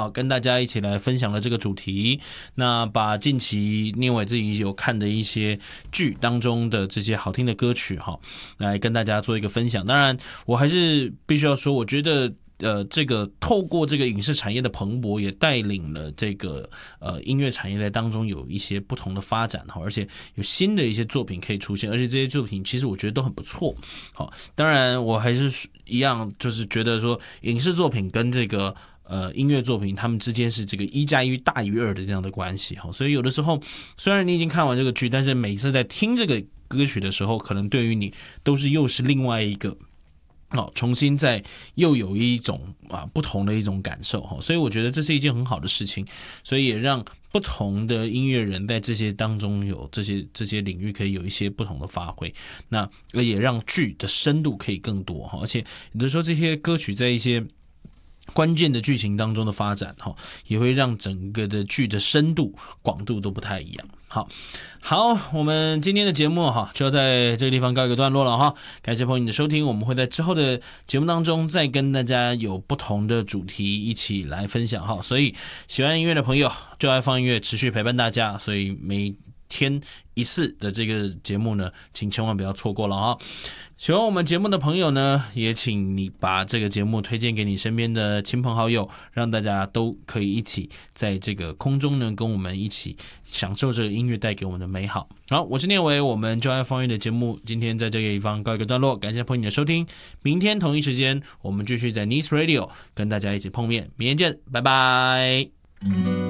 好，跟大家一起来分享了这个主题。那把近期念伟自己有看的一些剧当中的这些好听的歌曲来跟大家做一个分享。当然，我还是必须要说，我觉得这个透过这个影视产业的蓬勃，也带领了这个音乐产业在当中有一些不同的发展，而且有新的一些作品可以出现，而且这些作品其实我觉得都很不错。好，当然我还是一样，就是觉得说影视作品跟这个音乐作品他们之间是这个1+1大于2的这样的关系。所以有的时候虽然你已经看完这个剧，但是每次在听这个歌曲的时候，可能对于你又是另外一个重新再又有一种不同的一种感受，所以我觉得这是一件很好的事情，所以也让不同的音乐人在这些当中有这些领域可以有一些不同的发挥，那也让剧的深度可以更多，而且有的时候这些歌曲在一些关键的剧情当中的发展也会让整个的剧的深度广度都不太一样。好，我们今天的节目就要在这个地方告一个段落了感谢朋友你的收听，我们会在之后的节目当中再跟大家有不同的主题一起来分享所以喜欢音乐的朋友就爱放音乐持续陪伴大家，所以每天一次的这个节目呢，请千万不要错过了喜欢我们节目的朋友呢，也请你把这个节目推荐给你身边的亲朋好友，让大家都可以一起在这个空中呢，跟我们一起享受这个音乐带给我们的美好。好，我是念伟，我们就爱放音乐的节目今天在这个地方告一个段落，感谢朋友你的收听，明天同一时间我们继续在 Nice Radio 跟大家一起碰面，明天见，拜拜。